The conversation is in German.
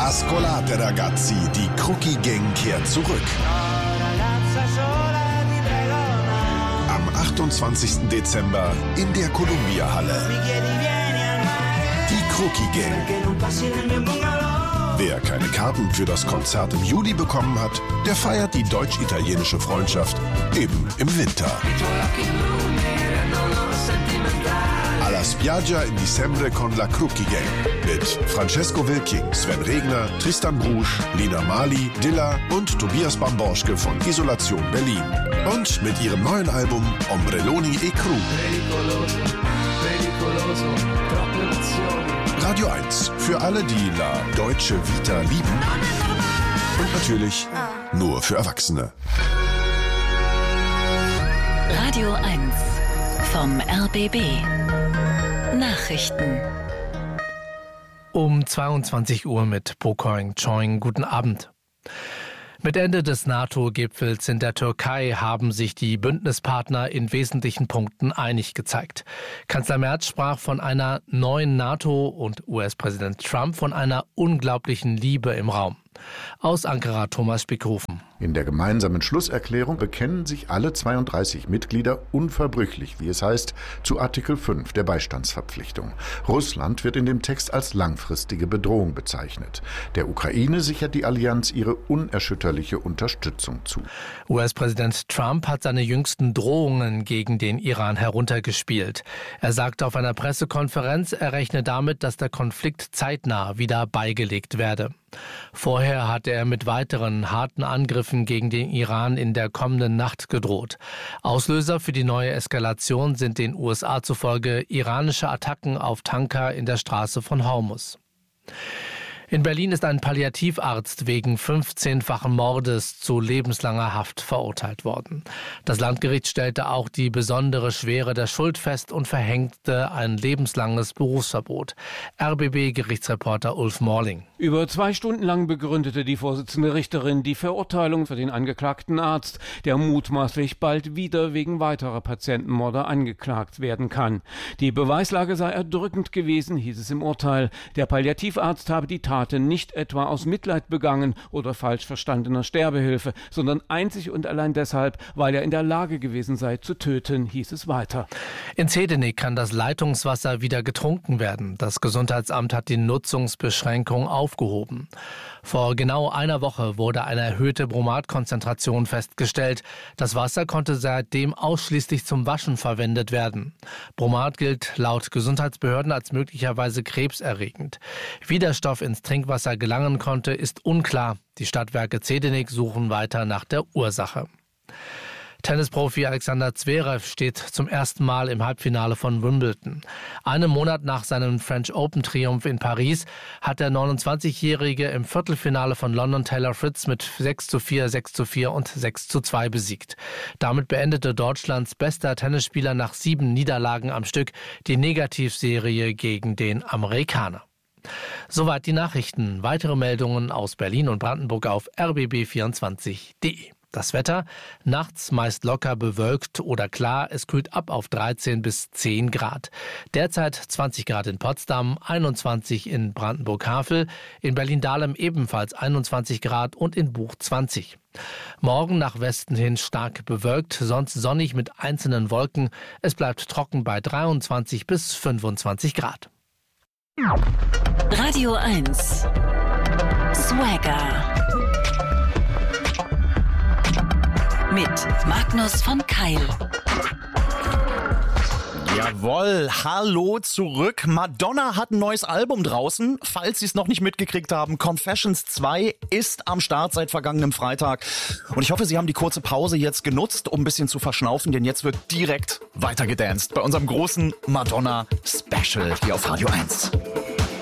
Ascolate ragazzi, die Crookie Gang kehrt zurück. Am 28. Dezember in der Columbia-Halle. Die Crookie Gang. Wer keine Karten für das Konzert im Juli bekommen hat, der feiert die deutsch-italienische Freundschaft eben im Winter. Alla spiaggia in dicembre con la Crookie Gang. Mit Francesco Wilking, Sven Regner, Tristan Brusch, Lina Mali, Dilla und Tobias Bamborschke von Isolation Berlin. Und mit ihrem neuen Album Ombrelloni e Cru. Radio 1 für alle, die La Deutsche Vita lieben. Und natürlich nur für Erwachsene. Radio 1 vom RBB. Nachrichten. Um 22 Uhr mit Pocoing Choing. Guten Abend. Mit Ende des NATO-Gipfels in der Türkei haben sich die Bündnispartner in wesentlichen Punkten einig gezeigt. Kanzler Merz sprach von einer neuen NATO und US-Präsident Trump von einer unglaublichen Liebe im Raum. Aus Ankara Thomas Spickhofen. In der gemeinsamen Schlusserklärung bekennen sich alle 32 Mitglieder unverbrüchlich, wie es heißt, zu Artikel 5 der Beistandsverpflichtung. Russland wird in dem Text als langfristige Bedrohung bezeichnet. Der Ukraine sichert die Allianz ihre unerschütterliche Unterstützung zu. US-Präsident Trump hat seine jüngsten Drohungen gegen den Iran heruntergespielt. Er sagte auf einer Pressekonferenz, er rechne damit, dass der Konflikt zeitnah wieder beigelegt werde. Vorher hatte er mit weiteren harten Angriffen gegen den Iran in der kommenden Nacht gedroht. Auslöser für die neue Eskalation sind den USA zufolge iranische Attacken auf Tanker in der Straße von Hormuz. In Berlin ist ein Palliativarzt wegen 15-fachen Mordes zu lebenslanger Haft verurteilt worden. Das Landgericht stellte auch die besondere Schwere der Schuld fest und verhängte ein lebenslanges Berufsverbot. RBB-Gerichtsreporter Ulf Morling. Über 2 Stunden lang begründete die Vorsitzende Richterin die Verurteilung für den angeklagten Arzt, der mutmaßlich bald wieder wegen weiterer Patientenmorde angeklagt werden kann. Die Beweislage sei erdrückend gewesen, hieß es im Urteil. Der Palliativarzt habe die Tat nicht etwa aus Mitleid begangen oder falsch verstandener Sterbehilfe, sondern einzig und allein deshalb, weil er in der Lage gewesen sei zu töten, hieß es weiter. In Zehdenick kann das Leitungswasser wieder getrunken werden. Das Gesundheitsamt hat die Nutzungsbeschränkung aufgehoben. Vor genau einer Woche wurde eine erhöhte Bromatkonzentration festgestellt. Das Wasser konnte seitdem ausschließlich zum Waschen verwendet werden. Bromat gilt laut Gesundheitsbehörden als möglicherweise krebserregend. Wie der Stoff ins Trinkwasser gelangen konnte, ist unklar. Die Stadtwerke Zehdenick suchen weiter nach der Ursache. Tennisprofi Alexander Zverev steht zum ersten Mal im Halbfinale von Wimbledon. Einen Monat nach seinem French Open-Triumph in Paris hat der 29-Jährige im Viertelfinale von London Taylor Fritz mit 6:4, 6:4 und 6:2 besiegt. Damit beendete Deutschlands bester Tennisspieler nach 7 Niederlagen am Stück die Negativserie gegen den Amerikaner. Soweit die Nachrichten. Weitere Meldungen aus Berlin und Brandenburg auf rbb24.de. Das Wetter, nachts meist locker bewölkt oder klar, es kühlt ab auf 13 bis 10 Grad. Derzeit 20 Grad in Potsdam, 21 in Brandenburg-Havel, in Berlin-Dahlem ebenfalls 21 Grad und in Buch 20. Morgen nach Westen hin stark bewölkt, sonst sonnig mit einzelnen Wolken. Es bleibt trocken bei 23 bis 25 Grad. Radio 1 Swagger mit Magnus von Keil. Jawohl, hallo zurück. Madonna hat ein neues Album draußen. Falls Sie es noch nicht mitgekriegt haben, Confessions 2 ist am Start seit vergangenem Freitag. Und ich hoffe, Sie haben die kurze Pause jetzt genutzt, um ein bisschen zu verschnaufen, denn jetzt wird direkt weiter gedanced bei unserem großen Madonna-Special hier auf Radio 1.